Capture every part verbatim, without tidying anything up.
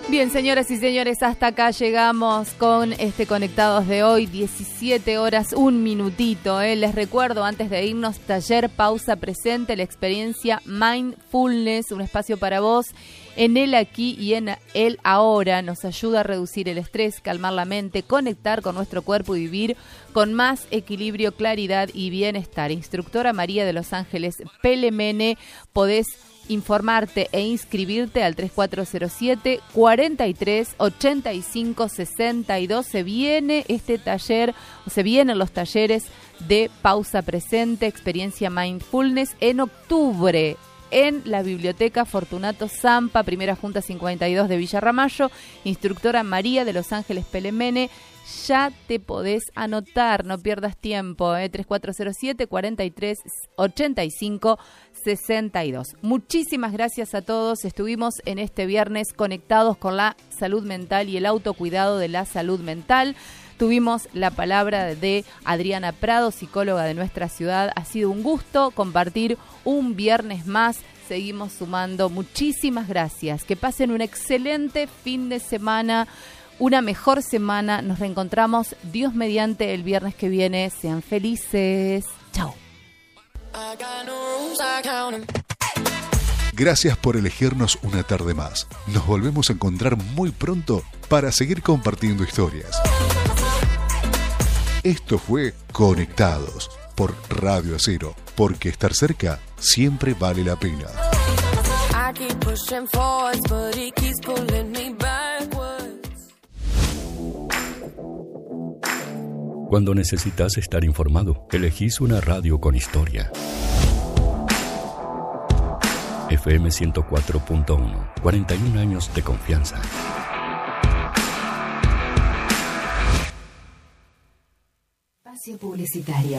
Bien, señoras y señores, hasta acá llegamos con este Conectados de hoy, diecisiete horas, un minutito. ¿eh? Les recuerdo, antes de irnos, taller Pausa Presente, la experiencia Mindfulness, un espacio para vos en el aquí y en el ahora. Nos ayuda a reducir el estrés, calmar la mente, conectar con nuestro cuerpo y vivir con más equilibrio, claridad y bienestar. Instructora María de los Ángeles Pelemene, podés informarte e inscribirte al tres cuatro cero siete, cuarenta y tres, ochenta y cinco, sesenta y dos. Se viene este taller, o se vienen los talleres de Pausa Presente, experiencia Mindfulness en octubre en la Biblioteca Fortunato Zampa, primera Junta cincuenta y dos de Villa Ramallo. Instructora María de los Ángeles Pelemene. Ya te podés anotar, no pierdas tiempo, ¿eh? tres cuatro cero siete, cuarenta y tres, ochenta y cinco, sesenta y dos. Muchísimas gracias a todos. Estuvimos en este viernes conectados con la salud mental y el autocuidado de la salud mental. Tuvimos la palabra de Adriana Prado, psicóloga de nuestra ciudad. Ha sido un gusto compartir un viernes más. Seguimos sumando. Muchísimas gracias. Que pasen un excelente fin de semana. Una mejor semana. Nos reencontramos, Dios mediante, el viernes que viene. Sean felices. Chao. Gracias por elegirnos una tarde más. Nos volvemos a encontrar muy pronto para seguir compartiendo historias. Esto fue Conectados por Radio Acero, porque estar cerca siempre vale la pena. Cuando necesitas estar informado, elegís una radio con historia. F M ciento cuatro punto uno, cuarenta y un años de confianza. Espacio publicitario.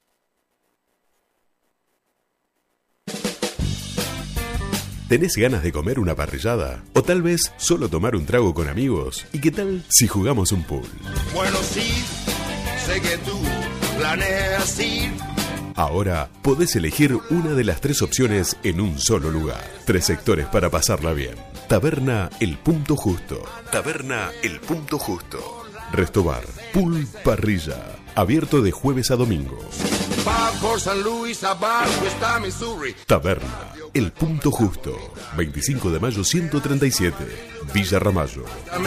¿Tenés ganas de comer una parrillada? ¿O tal vez solo tomar un trago con amigos? ¿Y qué tal si jugamos un pool? Bueno, sí, sé que tú planeas ir. Ahora podés elegir una de las tres opciones en un solo lugar. Tres sectores para pasarla bien. Taberna El Punto Justo. Taberna El Punto Justo. Restobar. Pool Parrilla. Abierto de jueves a domingo. Por San Luis, abajo está Missouri. Taberna El Punto Justo. veinticinco de mayo ciento treinta y siete. Villa Ramallo.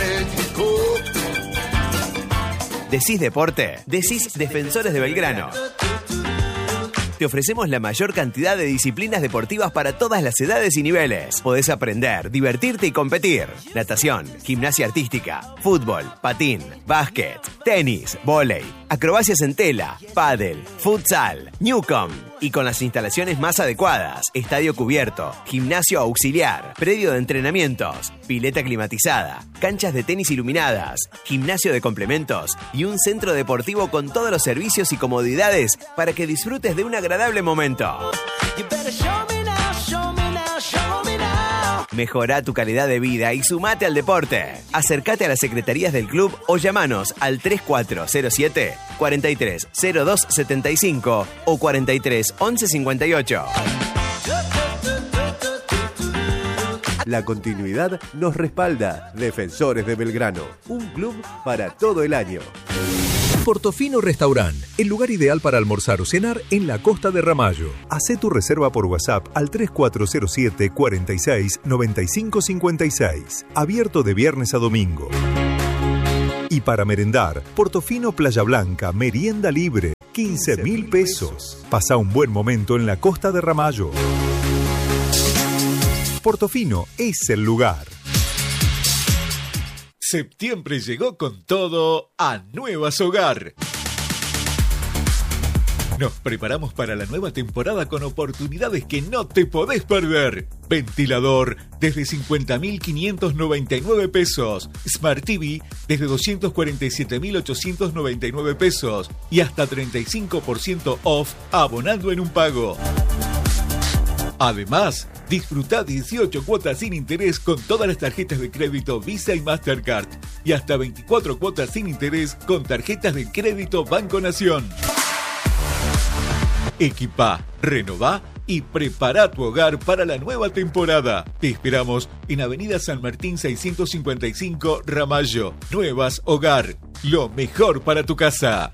¿Decís deporte? Decís Defensores de Belgrano. Te ofrecemos la mayor cantidad de disciplinas deportivas para todas las edades y niveles. Podés aprender, divertirte y competir. Natación, gimnasia artística, fútbol, patín, básquet, tenis, vóley, acrobacias en tela, pádel, futsal, Newcom. Y con las instalaciones más adecuadas, estadio cubierto, gimnasio auxiliar, predio de entrenamientos, pileta climatizada, canchas de tenis iluminadas, gimnasio de complementos y un centro deportivo con todos los servicios y comodidades para que disfrutes de un agradable momento. Mejorá tu calidad de vida y sumate al deporte. Acércate a las secretarías del club o llamanos al tres cuatro cero siete, cuarenta y tres, cero dos setenta y cinco o cuarenta y tres, once cincuenta y ocho. La continuidad nos respalda. Defensores de Belgrano, un club para todo el año. Portofino Restaurant, el lugar ideal para almorzar o cenar en la costa de Ramallo. Hacé tu reserva por WhatsApp al tres cuatro cero siete, cuarenta y seis, noventa y cinco cincuenta y seis. Abierto de viernes a domingo. Y para merendar, Portofino Playa Blanca, merienda libre, quince mil pesos. Pasa un buen momento en la costa de Ramallo. Portofino es el lugar. Septiembre llegó con todo a Nuevas Hogar. Nos preparamos para la nueva temporada con oportunidades que no te podés perder. Ventilador desde cincuenta mil quinientos noventa y nueve pesos. Smart T V desde doscientos cuarenta y siete mil ochocientos noventa y nueve pesos. Y hasta treinta y cinco por ciento off abonando en un pago. Además, disfruta dieciocho cuotas sin interés con todas las tarjetas de crédito Visa y Mastercard y hasta veinticuatro cuotas sin interés con tarjetas de crédito Banco Nación. Equipá, renová y prepara tu hogar para la nueva temporada. Te esperamos en Avenida San Martín seiscientos cincuenta y cinco, Ramallo. Nuevas Hogar, lo mejor para tu casa.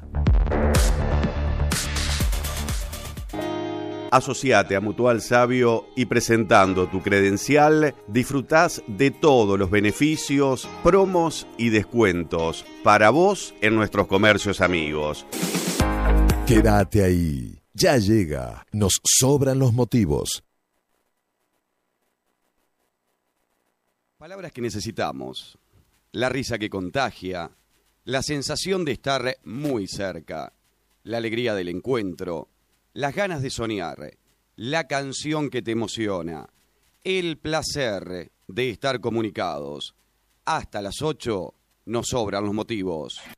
Asociate a Mutual Sabio y presentando tu credencial disfrutás de todos los beneficios, promos y descuentos para vos en nuestros comercios amigos. Quédate ahí, ya llega, nos sobran los motivos. Palabras que necesitamos, la risa que contagia, la sensación de estar muy cerca, la alegría del encuentro, las ganas de soñar, la canción que te emociona, el placer de estar comunicados. Hasta las ocho nos sobran los motivos.